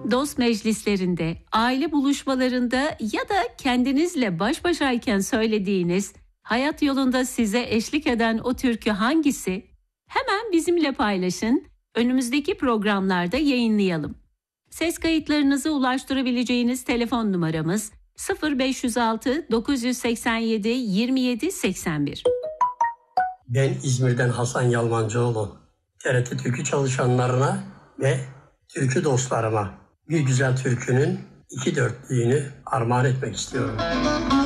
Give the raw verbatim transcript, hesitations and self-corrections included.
Dost meclislerinde, aile buluşmalarında ya da kendinizle baş başayken söylediğiniz, hayat yolunda size eşlik eden o türkü hangisi? Hemen bizimle paylaşın, önümüzdeki programlarda yayınlayalım. Ses kayıtlarınızı ulaştırabileceğiniz telefon numaramız sıfır beş yüz altı dokuz yüz seksen yedi yirmi yedi seksen bir. Ben İzmir'den Hasan Yalmancıoğlu. T R T Türkü çalışanlarına ve türkü dostlarıma bir güzel türkünün iki dörtlüğünü armağan etmek istiyorum.